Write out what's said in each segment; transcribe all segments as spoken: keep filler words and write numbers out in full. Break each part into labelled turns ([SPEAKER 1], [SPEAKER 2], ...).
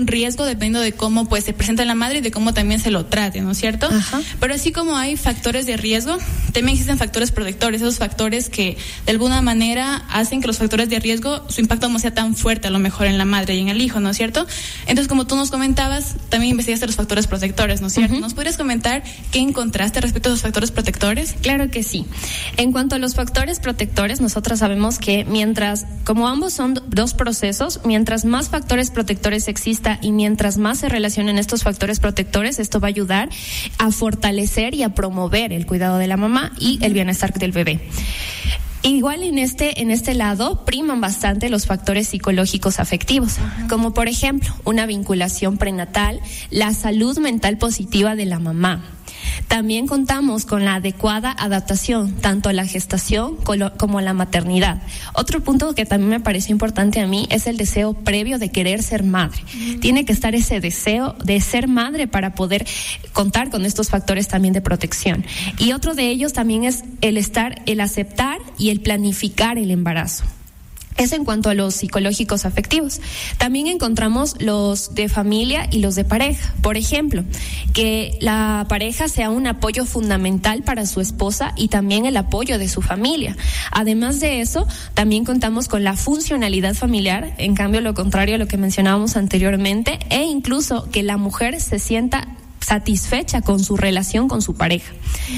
[SPEAKER 1] un riesgo dependiendo de cómo pues se presenta la madre y de cómo también se lo trate, ¿no es cierto?
[SPEAKER 2] Ajá.
[SPEAKER 1] Pero así como hay factores de riesgo, también existen factores protectores, esos factores que de alguna manera hacen que los factores de riesgo, su impacto no sea tan fuerte a lo mejor en la madre y en el hijo, ¿no es cierto? Entonces, como tú nos comentabas, también investigaste los factores protectores, ¿no es cierto? Uh-huh. ¿Nos podrías comentar qué encontraste respecto a esos factores protectores?
[SPEAKER 2] Claro que sí. En cuanto a los factores protectores, nosotras sabemos que mientras, como ambos son dos procesos, mientras más factores protectores exista y mientras más se relacionen estos factores protectores, esto va a ayudar a fortalecer y a promover el cuidado de la mamá y el bienestar del bebé. Igual en este, en este lado priman bastante los factores psicológicos afectivos, uh-huh. como por ejemplo una vinculación prenatal, la salud mental positiva de la mamá. También contamos con la adecuada adaptación, tanto a la gestación como a la maternidad. Otro punto que también me pareció importante a mí es el deseo previo de querer ser madre. Mm. Tiene que estar ese deseo de ser madre para poder contar con estos factores también de protección. Y otro de ellos también es el estar, el aceptar y el planificar el embarazo. Eso en cuanto a los psicológicos afectivos. También encontramos los de familia y los de pareja. Por ejemplo, que la pareja sea un apoyo fundamental para su esposa y también el apoyo de su familia. Además de eso, también contamos con la funcionalidad familiar, en cambio lo contrario a lo que mencionábamos anteriormente, e incluso que la mujer se sienta satisfecha con su relación con su pareja.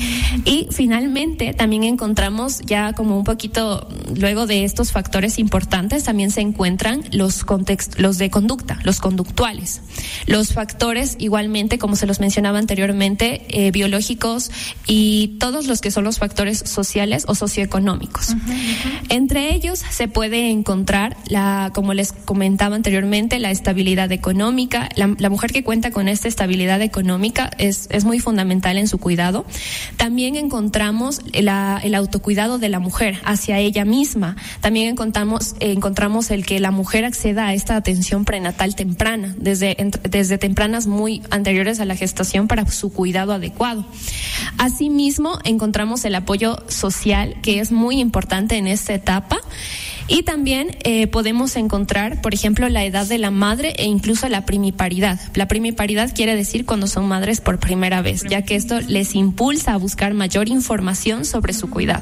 [SPEAKER 2] Y finalmente también encontramos ya como un poquito luego de estos factores importantes también se encuentran los context, los de conducta, los conductuales. Los factores igualmente, como se los mencionaba anteriormente, eh, biológicos y todos los que son los factores sociales o socioeconómicos. Uh-huh, uh-huh. Entre ellos se puede encontrar la, como les comentaba anteriormente, la estabilidad económica. La, la mujer que cuenta con esta estabilidad económica Es, es muy fundamental en su cuidado. También encontramos la, el autocuidado de la mujer hacia ella misma. También encontramos, eh, encontramos el que la mujer acceda a esta atención prenatal temprana, desde, en, desde tempranas muy anteriores a la gestación para su cuidado adecuado. Asimismo, encontramos el apoyo social, que es muy importante en esta etapa. Y también eh, podemos encontrar, por ejemplo, la edad de la madre e incluso la primiparidad. La primiparidad quiere decir cuando son madres por primera vez, ya que esto les impulsa a buscar mayor información sobre su cuidado.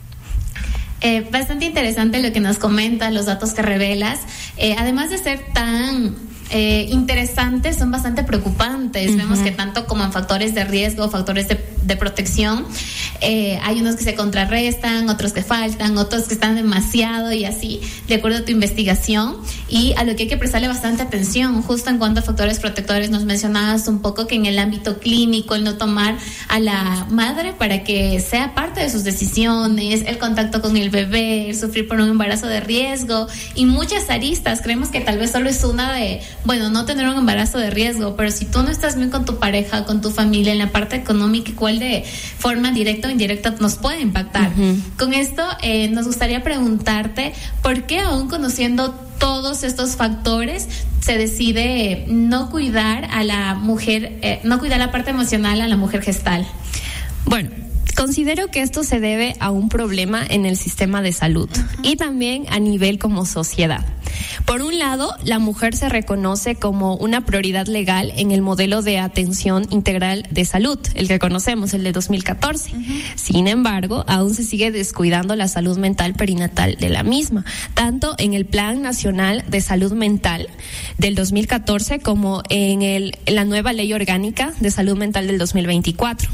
[SPEAKER 3] Eh, bastante interesante lo que nos comentas, los datos que revelas. Eh, además de ser tan Eh, interesantes, son bastante preocupantes. Uh-huh. Vemos que tanto como en factores de riesgo, factores de, de protección, eh, hay unos que se contrarrestan, otros que faltan, otros que están demasiado y así, de acuerdo a tu investigación, y a lo que hay que prestarle bastante atención. Justo en cuanto a factores protectores, nos mencionabas un poco que en el ámbito clínico, el no tomar a la madre para que sea parte de sus decisiones, el contacto con el bebé, el sufrir por un embarazo de riesgo y muchas aristas. Creemos que tal vez solo es una de bueno, no tener un embarazo de riesgo, pero si tú no estás bien con tu pareja, con tu familia, en la parte económica, igual de forma directa o indirecta nos puede impactar. Uh-huh. Con esto eh, nos gustaría preguntarte, ¿por qué aún conociendo todos estos factores se decide no cuidar a la mujer, eh, no cuidar la parte emocional a la mujer gestal?
[SPEAKER 2] Bueno, considero que esto se debe a un problema en el sistema de salud uh-huh. y también a nivel como sociedad. Por un lado, la mujer se reconoce como una prioridad legal en el modelo de atención integral de salud, el que conocemos, el de dos mil catorce. Uh-huh. Sin embargo, aún se sigue descuidando la salud mental perinatal de la misma, tanto en el Plan Nacional de Salud Mental del dos mil catorce como en, el, en la nueva Ley Orgánica de Salud Mental del dos mil veinticuatro.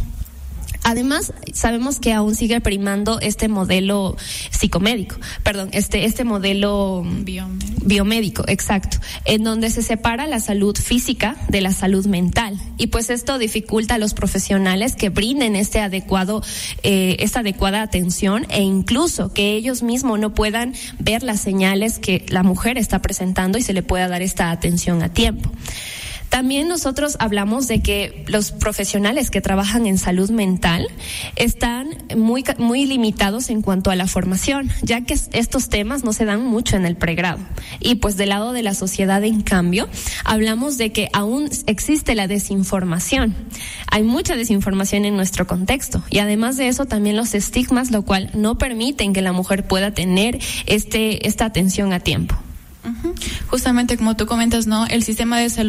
[SPEAKER 2] Además, sabemos que aún sigue primando este modelo psicomédico, perdón, este este modelo biomédico, biomédico, exacto, en donde se separa la salud física de la salud mental, y pues esto dificulta a los profesionales que brinden este adecuado, eh, esta adecuada atención, e incluso que ellos mismos no puedan ver las señales que la mujer está presentando y se le pueda dar esta atención a tiempo. También nosotros hablamos de que los profesionales que trabajan en salud mental están muy, muy limitados en cuanto a la formación, ya que estos temas no se dan mucho en el pregrado. Y pues del lado de la sociedad, en cambio, hablamos de que aún existe la desinformación. Hay mucha desinformación en nuestro contexto, y además de eso también los estigmas, lo cual no permiten que la mujer pueda tener este, esta atención a tiempo.
[SPEAKER 1] Uh-huh. Justamente como tú comentas, ¿no? El sistema de salud